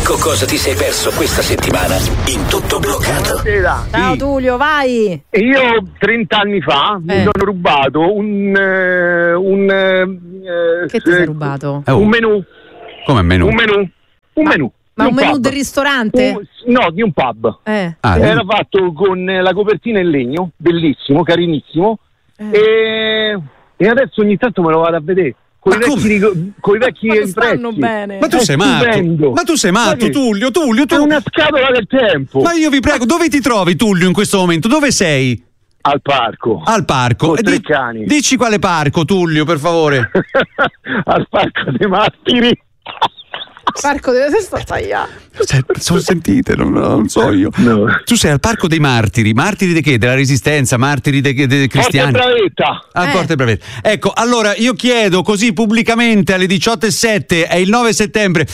Ecco cosa ti sei perso questa settimana in Tutto Bloccato. Ciao Tullio, vai. Io 30 anni fa mi sono rubato che ti sei rubato? Un menù. Come menù? Un menù. Ma un menù pub. del ristorante? No, di un pub. Era fatto con la copertina in legno, bellissimo, carinissimo. E adesso ogni tanto me lo vado a vedere. Con i vecchi stanno prezzi. bene. Ma tu sei matto? Ma tu sei matto, Tullio? È una scatola del tempo. Ma io vi prego, dove ti trovi, Tullio, in questo momento? Dove sei? Al parco. Al parco. Con 3 cani. Dici quale parco, Tullio, per favore. Al Parco dei Martiri. Parco delle Sono sentite, non so io. No. Tu sei al Parco dei Martiri. Martiri di che? Della Resistenza? Martiri dei cristiani? Porta Bravetta. Porta Bravetta. Ecco, allora io chiedo così pubblicamente alle 18:07, è il 9 settembre,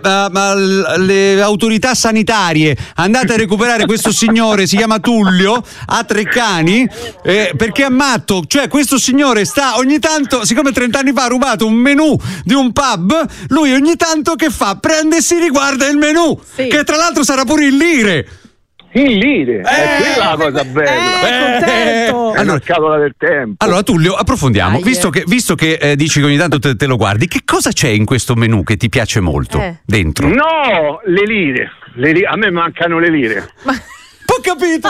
le autorità sanitarie, andate a recuperare questo signore, si chiama Tullio, ha 3 cani, perché è matto. Cioè questo signore sta ogni tanto, siccome 30 anni fa ha rubato un menù di un pub, lui ogni tanto che fa? Prende e si riguarda il menù, che tra l'altro sarà pure in lire. In lire, è quella la cosa bella. Contento. È una scatola del tempo. Allora Tullio, approfondiamo. Visto che dici che ogni tanto te lo guardi, che cosa c'è in questo menù che ti piace molto dentro? No, le lire. A me mancano le lire. Ho capito.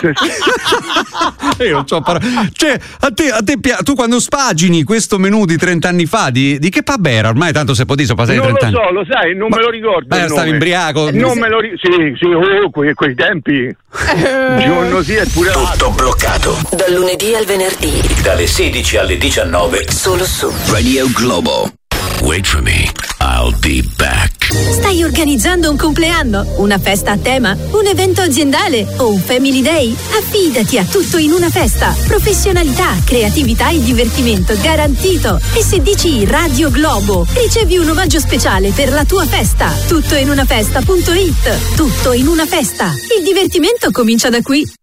Io non c'ho parole. Cioè, a te tu quando spagini questo menù di 30 anni fa, di che pub era? Ormai tanto se potete passare 30 anni. Non lo so, lo sai, non me lo ricordo. Stavi imbriaco? Non me lo ricordo. Quei tempi. Giorno sì, è pure Tutto Bloccato. Dal lunedì al venerdì. Dalle 16 alle 19. Solo su Radio Globo. Wait for me. I'll be back. Stai organizzando un compleanno, una festa a tema, un evento aziendale o un family day? Affidati a Tutto in una festa. Professionalità, creatività e divertimento garantito. E se dici Radio Globo, ricevi un omaggio speciale per la tua festa. Tuttoinunafesta.it. Tutto in una festa. Il divertimento comincia da qui.